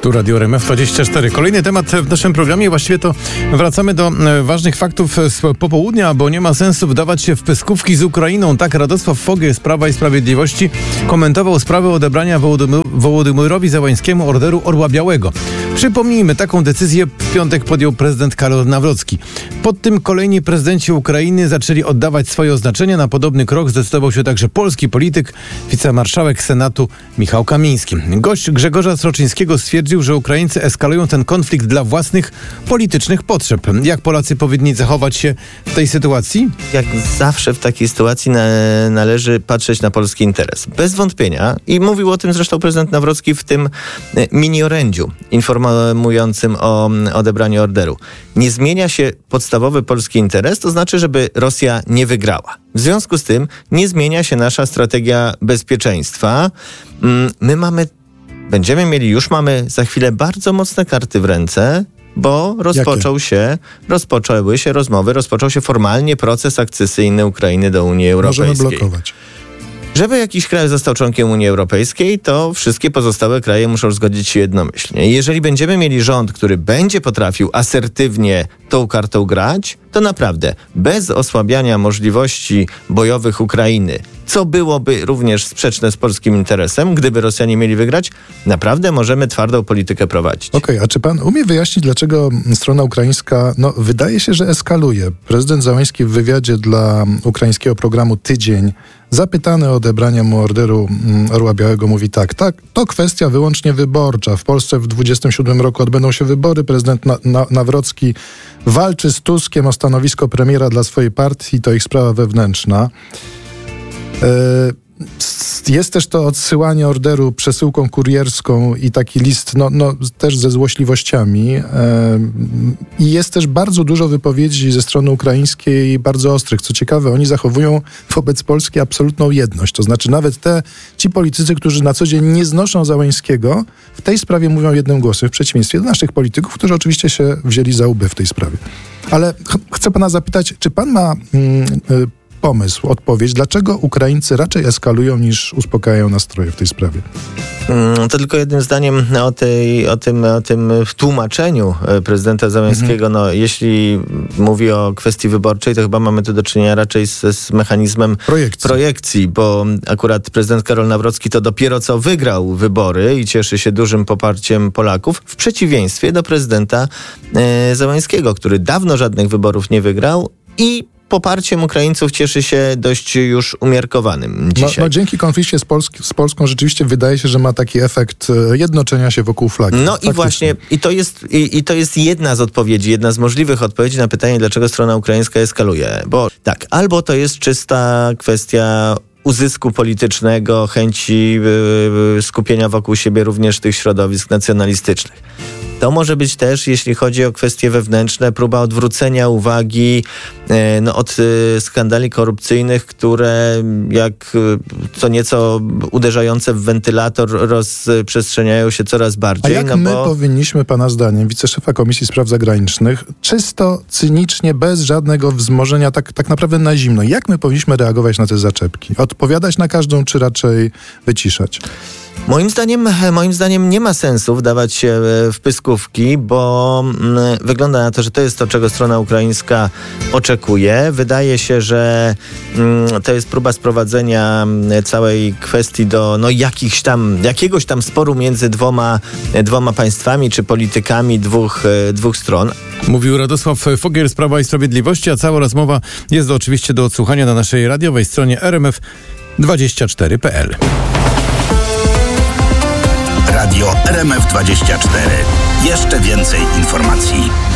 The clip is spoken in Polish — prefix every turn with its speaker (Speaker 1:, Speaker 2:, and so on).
Speaker 1: Tu Radio RMF24. Kolejny temat w naszym programie. Właściwie to wracamy do ważnych faktów z popołudnia, bo nie ma sensu wdawać się w pyskówki z Ukrainą. Tak Radosław Fogiel z Prawa i Sprawiedliwości komentował sprawę odebrania Wołodymyrowi Zełańskiemu Orderu Orła Białego. Przypomnijmy, taką decyzję w piątek podjął prezydent Karol Nawrocki. Pod tym kolejni prezydenci Ukrainy zaczęli oddawać swoje oznaczenia. Na podobny krok zdecydował się także polski polityk, wicemarszałek Senatu Michał Kamiński. Gość Grzegorza Sroczyńskiego stwierdził, że Ukraińcy eskalują ten konflikt dla własnych politycznych potrzeb. Jak Polacy powinni zachować się w tej sytuacji?
Speaker 2: Jak zawsze w takiej sytuacji należy patrzeć na polski interes. Bez wątpienia. I mówił o tym zresztą prezydent Nawrocki w tym mini-orędziu informującym o odebraniu orderu. Nie zmienia się podstawowy polski interes, to znaczy, żeby Rosja nie wygrała. W związku z tym nie zmienia się nasza strategia bezpieczeństwa. Już mamy za chwilę bardzo mocne karty w ręce, bo rozpoczęły się rozmowy, rozpoczął się formalnie proces akcesyjny Ukrainy do Unii Europejskiej.
Speaker 3: Możemy blokować.
Speaker 2: Żeby jakiś kraj został członkiem Unii Europejskiej, to wszystkie pozostałe kraje muszą zgodzić się jednomyślnie. Jeżeli będziemy mieli rząd, który będzie potrafił asertywnie tą kartą grać, to naprawdę bez osłabiania możliwości bojowych Ukrainy, co byłoby również sprzeczne z polskim interesem, gdyby Rosjanie mieli wygrać, naprawdę możemy twardą politykę prowadzić.
Speaker 3: Okej, a czy pan umie wyjaśnić, dlaczego strona ukraińska, wydaje się, że eskaluje? Prezydent Zełański w wywiadzie dla ukraińskiego programu Tydzień, zapytany o odebranie mu Orderu Orła Białego, mówi tak, to kwestia wyłącznie wyborcza. W Polsce w 2027 roku odbędą się wybory. Prezydent Nawrocki walczy z Tuskiem o stanowisko premiera dla swojej partii, to ich sprawa wewnętrzna. Jest też to odsyłanie orderu przesyłką kurierską i taki list, też ze złośliwościami. I jest też bardzo dużo wypowiedzi ze strony ukraińskiej bardzo ostrych. Co ciekawe, oni zachowują wobec Polski absolutną jedność. To znaczy nawet ci politycy, którzy na co dzień nie znoszą Zełańskiego, w tej sprawie mówią jednym głosem, w przeciwieństwie do naszych polityków, którzy oczywiście się wzięli za łby w tej sprawie. Ale chcę pana zapytać, czy pan ma pomysł, odpowiedź, dlaczego Ukraińcy raczej eskalują niż uspokajają nastroje w tej sprawie?
Speaker 2: To tylko jednym zdaniem o tym tłumaczeniu prezydenta Zełańskiego. Jeśli mówi o kwestii wyborczej, to chyba mamy tu do czynienia raczej z mechanizmem projekcji, bo akurat prezydent Karol Nawrocki to dopiero co wygrał wybory i cieszy się dużym poparciem Polaków, w przeciwieństwie do prezydenta Zełańskiego, który dawno żadnych wyborów nie wygrał i poparciem Ukraińców cieszy się dość już umiarkowanym dzisiaj.
Speaker 3: Dzięki konflikcie z Polską rzeczywiście wydaje się, że ma taki efekt jednoczenia się wokół flagi.
Speaker 2: I właśnie, to jest jedna z odpowiedzi, jedna z możliwych odpowiedzi na pytanie, dlaczego strona ukraińska eskaluje. Bo tak, albo to jest czysta kwestia uzysku politycznego, chęci skupienia wokół siebie również tych środowisk nacjonalistycznych. To może być też, jeśli chodzi o kwestie wewnętrzne, próba odwrócenia uwagi od skandali korupcyjnych, które jak co nieco uderzające w wentylator rozprzestrzeniają się coraz bardziej.
Speaker 3: A jak my powinniśmy, pana zdaniem, wiceszefa Komisji Spraw Zagranicznych, czysto, cynicznie, bez żadnego wzmożenia, tak naprawdę na zimno, jak my powinniśmy reagować na te zaczepki? Odpowiadać na każdą, czy raczej wyciszać?
Speaker 2: Moim zdaniem nie ma sensu wdawać się w pyskówki, bo wygląda na to, że to jest to, czego strona ukraińska oczekuje. Wydaje się, że to jest próba sprowadzenia całej kwestii do jakiegoś tam sporu między dwoma państwami czy politykami dwóch stron.
Speaker 1: Mówił Radosław Fogiel z Prawa i Sprawiedliwości, a cała rozmowa jest oczywiście do odsłuchania na naszej radiowej stronie rmf24.pl.
Speaker 4: Radio RMF24. Jeszcze więcej informacji.